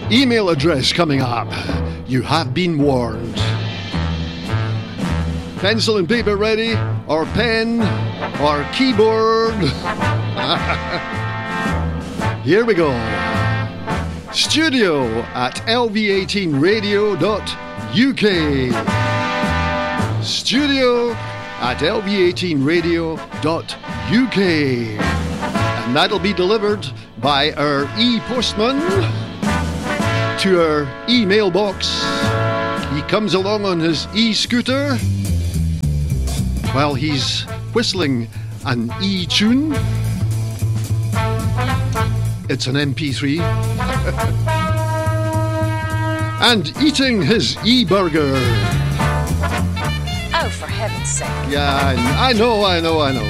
email address coming up. You have been warned. Pencil and paper ready, or pen, or keyboard. Here we go. Studio at lv18radio.uk. Studio at lv18radio.uk. And that'll be delivered by our e-postman to our email box. He comes along on his e-scooter while he's whistling an e-tune. It's an MP3. And eating his e-burger. Oh, for heaven's sake. Yeah, I know.